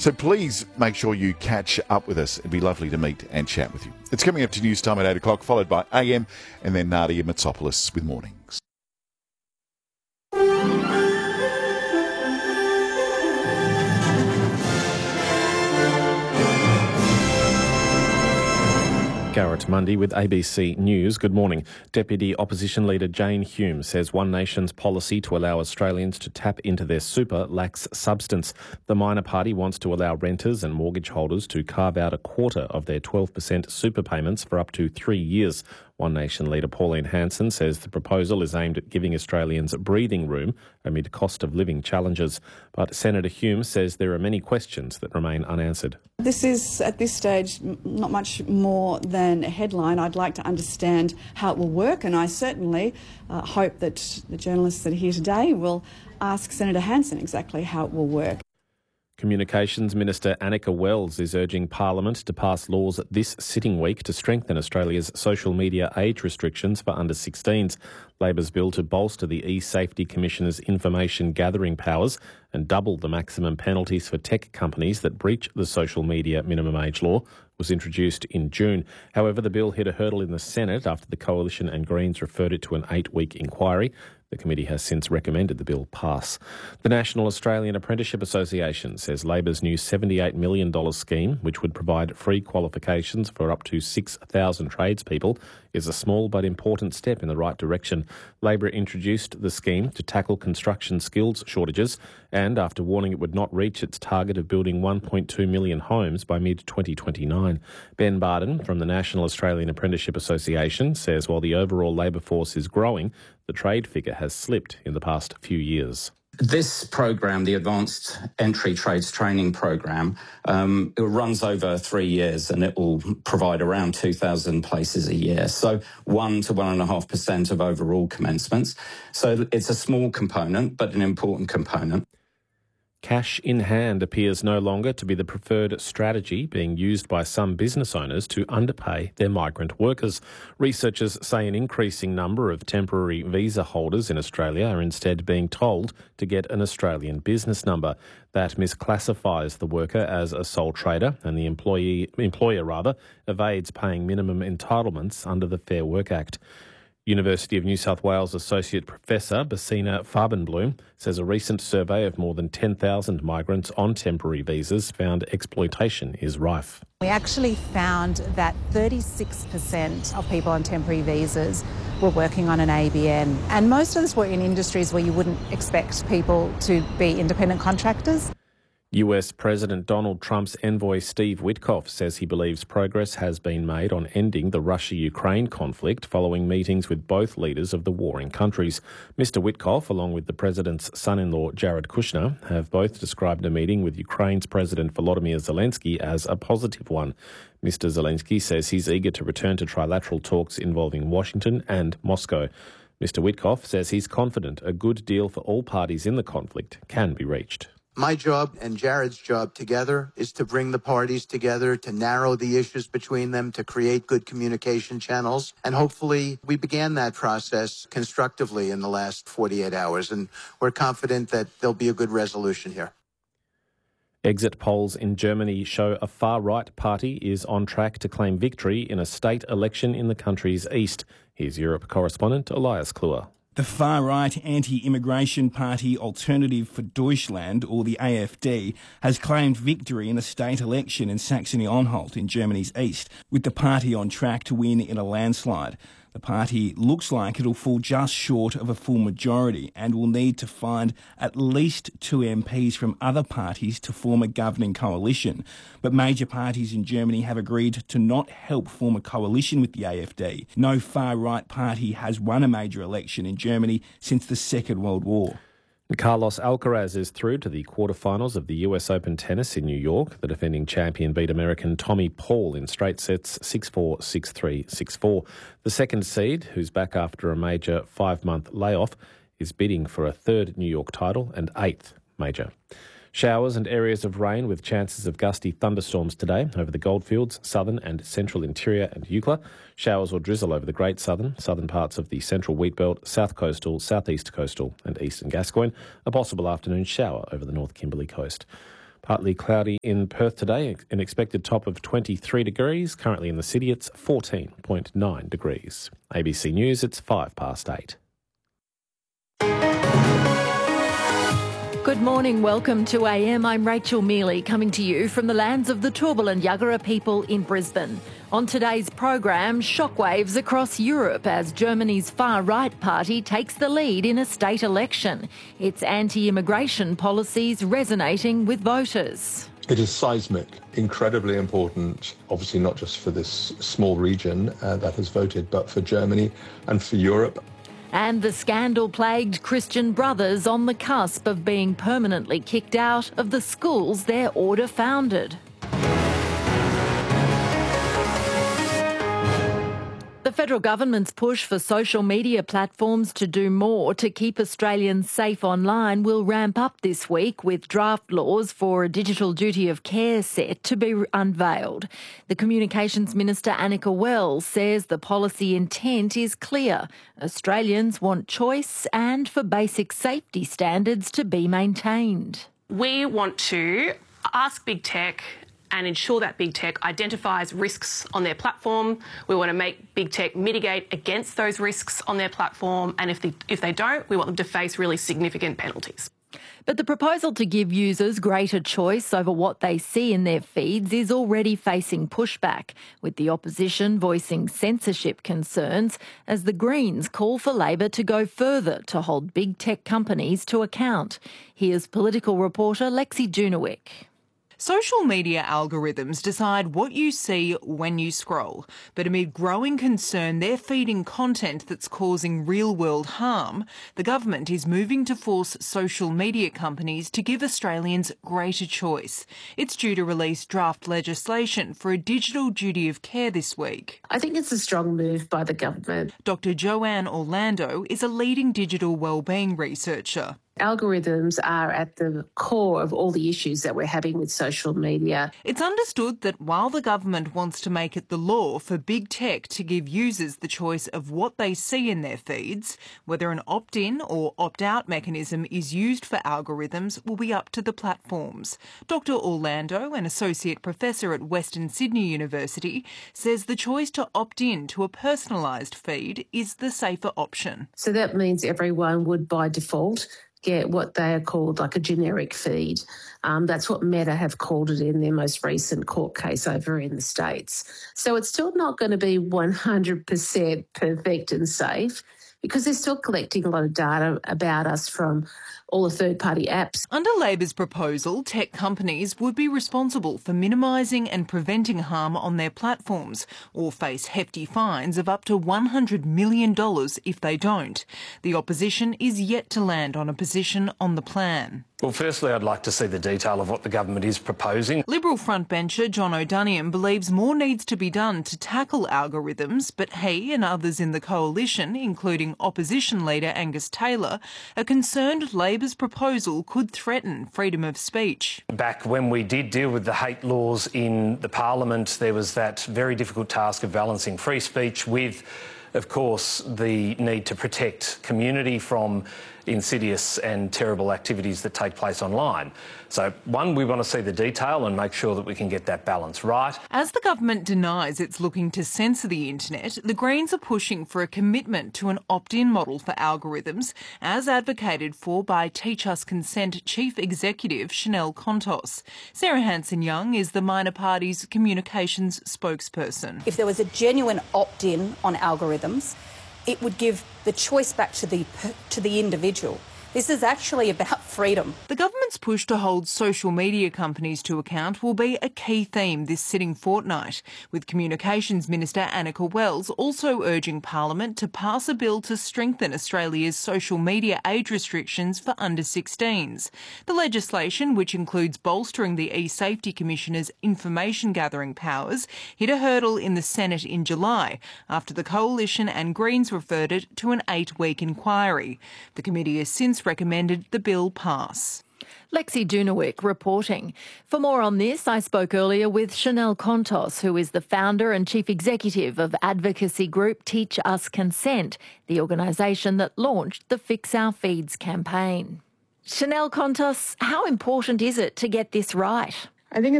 So please make sure you catch up with us. It'd be lovely to meet and chat with you. It's coming up to news time at 8 o'clock, followed by AM and then Nadia Mitsopoulos with mornings. Garrett Mundy with ABC News. Good morning. Deputy Opposition Leader Jane Hume says One Nation's policy to allow Australians to tap into their super lacks substance. The minor party wants to allow renters and mortgage holders to carve out a quarter of their 12% super payments for up to 3 years. One Nation leader Pauline Hanson says the proposal is aimed at giving Australians breathing room amid cost of living challenges. But Senator Hume says there are many questions that remain unanswered. This is, at this stage, not much more than a headline. I'd like to understand how it will work, and I certainly hope that the journalists that are here today will ask Senator Hanson exactly how it will work. Communications Minister Annika Wells is urging Parliament to pass laws this sitting week to strengthen Australia's social media age restrictions for under 16s. Labor's bill to bolster the eSafety Commissioner's information gathering powers and double the maximum penalties for tech companies that breach the social media minimum age law was introduced in June. However, the bill hit a hurdle in the Senate after the Coalition and Greens referred it to an 8-week inquiry. The committee has since recommended the bill pass. The National Australian Apprenticeship Association says Labor's new $78 million scheme, which would provide free qualifications for up to 6,000 tradespeople, is a small but important step in the right direction. Labor introduced the scheme to tackle construction skills shortages and after warning it would not reach its target of building 1.2 million homes by mid-2029. Ben Barden from the National Australian Apprenticeship Association says while the overall labour force is growing, the trade figure has slipped in the past few years. This program, the Advanced Entry Trades Training Program, it runs over 3 years and it will provide around 2,000 places a year. So 1 to 1.5% of overall commencements. So it's a small component, but an important component. Cash in hand appears no longer to be the preferred strategy being used by some business owners to underpay their migrant workers. Researchers say an increasing number of temporary visa holders in Australia are instead being told to get an Australian business number. That misclassifies the worker as a sole trader and the employer evades paying minimum entitlements under the Fair Work Act. University of New South Wales Associate Professor Basina Farbenbloom says a recent survey of more than 10,000 migrants on temporary visas found exploitation is rife. We actually found that 36% of people on temporary visas were working on an ABN, and most of this were in industries where you wouldn't expect people to be independent contractors. US President Donald Trump's envoy Steve Witkoff says he believes progress has been made on ending the Russia-Ukraine conflict following meetings with both leaders of the warring countries. Mr. Witkoff, along with the president's son-in-law Jared Kushner, have both described a meeting with Ukraine's President Volodymyr Zelensky as a positive one. Mr. Zelensky says he's eager to return to trilateral talks involving Washington and Moscow. Mr. Witkoff says he's confident a good deal for all parties in the conflict can be reached. My job and Jared's job together is to bring the parties together, to narrow the issues between them, to create good communication channels. And hopefully we began that process constructively in the last 48 hours. And we're confident that there'll be a good resolution here. Exit polls in Germany show a far-right party is on track to claim victory in a state election in the country's east. Here's Europe correspondent Elias Kluwer. The far-right anti-immigration party Alternative for Deutschland, or the AfD, has claimed victory in a state election in Saxony-Anhalt in Germany's east, with the party on track to win in a landslide. The party looks like it'll fall just short of a full majority and will need to find at least 2 MPs from other parties to form a governing coalition. But major parties in Germany have agreed to not help form a coalition with the AfD. No far-right party has won a major election in Germany since the Second World War. Carlos Alcaraz is through to the quarterfinals of the US Open tennis in New York. The defending champion beat American Tommy Paul in straight sets 6-4, 6-3, 6-4. The second seed, who's back after a major 5-month layoff, is bidding for a third New York title and 8th major. Showers and areas of rain with chances of gusty thunderstorms today over the Goldfields, southern and central interior and Eucla. Showers or drizzle over the Great Southern, southern parts of the central Wheatbelt, south coastal, southeast coastal and eastern Gascoyne. A possible afternoon shower over the North Kimberley coast. Partly cloudy in Perth today, an expected top of 23 degrees. Currently in the city, it's 14.9 degrees. ABC News, it's 8:05. Good morning, welcome to AM. I'm Rachel Mealy, coming to you from the lands of the Turrbal and Yagara people in Brisbane. On today's program, shockwaves across Europe as Germany's far-right party takes the lead in a state election. Its anti-immigration policies resonating with voters. It is seismic, incredibly important, obviously not just for this small region that has voted, but for Germany and for Europe. And the scandal-plagued Christian Brothers on the cusp of being permanently kicked out of the schools their order founded. The federal government's push for social media platforms to do more to keep Australians safe online will ramp up this week, with draft laws for a digital duty of care set to be unveiled. The Communications Minister Anika Wells says the policy intent is clear. Australians want choice and for basic safety standards to be maintained. We want to ask Big Tech and ensure that Big Tech identifies risks on their platform. We want to make Big Tech mitigate against those risks on their platform, and if they don't, we want them to face really significant penalties. But the proposal to give users greater choice over what they see in their feeds is already facing pushback, with the opposition voicing censorship concerns as the Greens call for Labor to go further to hold big tech companies to account. Here's political reporter Lexi Junowick. Social media algorithms decide what you see when you scroll, but amid growing concern they're feeding content that's causing real-world harm, the government is moving to force social media companies to give Australians greater choice. It's due to release draft legislation for a digital duty of care this week. I think it's a strong move by the government. Dr. Joanne Orlando is a leading digital wellbeing researcher. Algorithms are at the core of all the issues that we're having with social media. It's understood that while the government wants to make it the law for big tech to give users the choice of what they see in their feeds, whether an opt-in or opt-out mechanism is used for algorithms will be up to the platforms. Dr. Orlando, an associate professor at Western Sydney University, says the choice to opt in to a personalised feed is the safer option. So that means everyone would by default get what they are called like a generic feed. That's what Meta have called it in their most recent court case over in the States. So it's still not going to be 100% perfect and safe because they're still collecting a lot of data about us from all the third-party apps. Under Labor's proposal, tech companies would be responsible for minimising and preventing harm on their platforms or face hefty fines of up to $100 million if they don't. The opposition is yet to land on a position on the plan. Well, firstly, I'd like to see the detail of what the government is proposing. Liberal frontbencher John O'Doniam believes more needs to be done to tackle algorithms, but he and others in the coalition, including opposition leader Angus Taylor, are concerned Labor's proposal could threaten freedom of speech. Back when we did deal with the hate laws in the Parliament, there was that very difficult task of balancing free speech with, of course, the need to protect community from insidious and terrible activities that take place online. So, one, we want to see the detail and make sure that we can get that balance right. As the government denies it's looking to censor the internet, the Greens are pushing for a commitment to an opt-in model for algorithms, as advocated for by Teach Us Consent Chief Executive Chanel Contos. Sarah Hanson-Young is the minor party's communications spokesperson. If there was a genuine opt-in on algorithms, it would give the choice back to the individual. This is actually about freedom. The government's push to hold social media companies to account will be a key theme this sitting fortnight, with Communications Minister Anika Wells also urging Parliament to pass a bill to strengthen Australia's social media age restrictions for under-16s. The legislation, which includes bolstering the eSafety Commissioner's information gathering powers, hit a hurdle in the Senate in July after the Coalition and Greens referred it to an 8-week inquiry. The committee has since recommended the bill pass. Lexi Junowick reporting. For more on this, I spoke earlier with Chanel Contos, who is the founder and chief executive of advocacy group Teach Us Consent, the organisation that launched the Fix Our Feeds campaign. Chanel Contos, how important is it to get this right? I think